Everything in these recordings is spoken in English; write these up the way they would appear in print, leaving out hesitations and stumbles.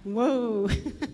Whoa.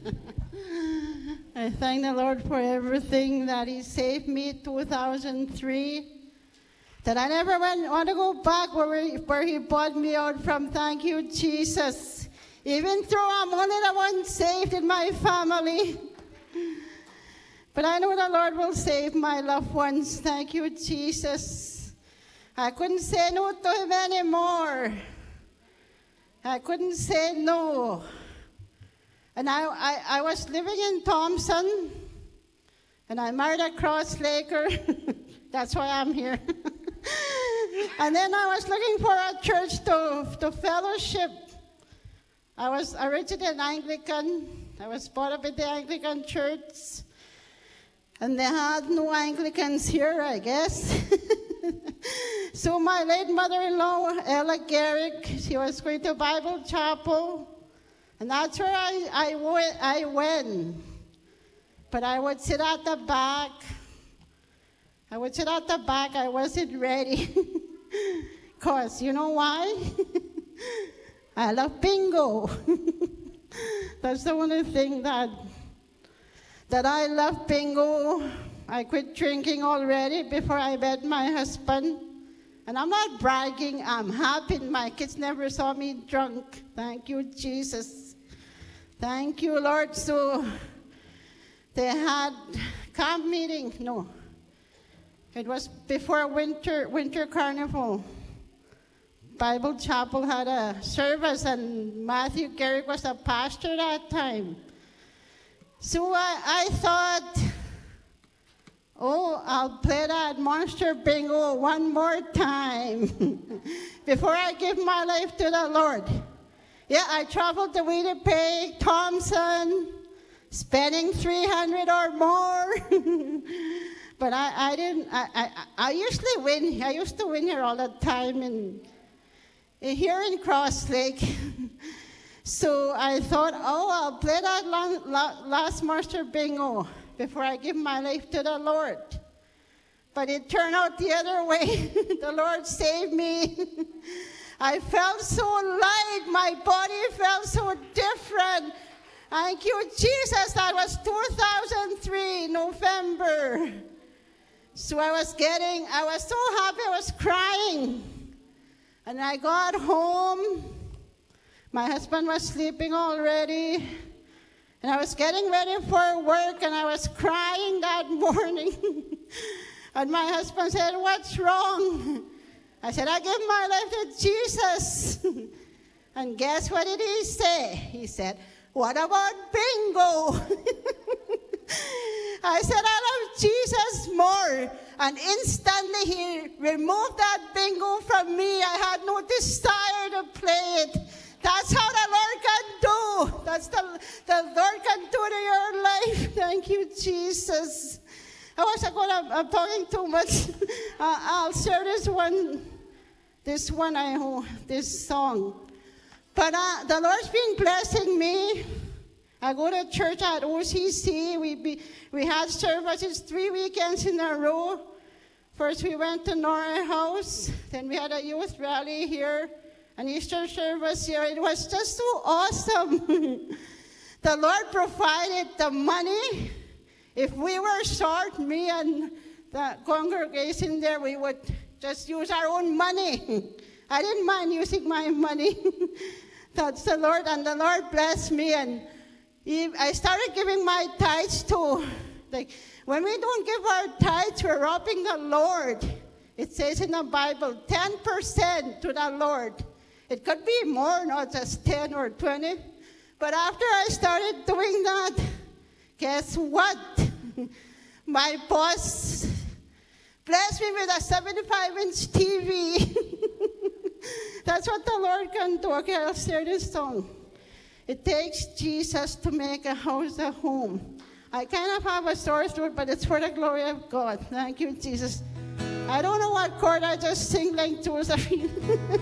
I thank the Lord for everything that He saved me 2003. That I never want to go back where He brought me out from. Thank you, Jesus. Even though I'm only the one saved in my family. But I know the Lord will save my loved ones. Thank you, Jesus. I couldn't say no to Him anymore. I couldn't say no. And I was living in Thompson, and I married a Crosslaker. That's why I'm here. And then I was looking for a church to fellowship. I was originally an Anglican. I was brought up in the Anglican church. And they had no Anglicans here, I guess. So my late mother-in-law, Ella Garrick, she was going to Bible Chapel. And that's where I went. But I would sit at the back. I wasn't ready. Because, you know why? I love bingo. That's the only thing that I love, bingo. I quit drinking already before I met my husband. And I'm not bragging. I'm happy. My kids never saw me drunk. Thank you, Jesus. Thank you, Lord. So they had camp meeting. No. It was before winter carnival. Bible Chapel had a service, and Matthew Garrick was a pastor that time. So I thought, I'll play that Monster Bingo one more time before I give my life to the Lord. Yeah, I traveled to Winnipeg, Thompson, spending $300 or more. But I didn't. I usually win. I used to win here all the time here in Cross Lake. So I thought, I'll play that last Monster Bingo before I give my life to the Lord. But it turned out the other way. The Lord saved me. I felt so light. My body felt so different. Thank you, Jesus. That was 2003, November. So I was so happy, I was crying. And I got home. My husband was sleeping already. And I was getting ready for work, and I was crying that morning. And my husband said, "What's wrong?" I said, "I give my life to Jesus." And guess what did he say? He said, "What about bingo?" I said, "I love Jesus more." And instantly he removed that bingo from me. I had no desire to play it. That's how the Lord can do. That's the Lord can do to your life. Thank you, Jesus. I'm talking too much. I'll share this song. But the Lord's been blessing me. I go to church at OCC. We had services 3 weekends in a row. First we went to Norah House. Then we had a youth rally here. An Easter service here. It was just so awesome. The Lord provided the money. If we were short, me and the congregation there, we would just use our own money. I didn't mind using my money. That's the Lord, and the Lord blessed me. And I started giving my tithes too. Like, when we don't give our tithes, we're robbing the Lord. It says in the Bible, 10% to the Lord. It could be more, not just 10 or 20. But after I started doing that, guess what? My boss blessed me with a 75-inch TV. That's what the Lord can do. Okay, I'll share this song. It takes Jesus to make a house a home. I kind of have a sore throat, but it's for the glory of God. Thank you, Jesus. I don't know what chord I just sing like Josephine.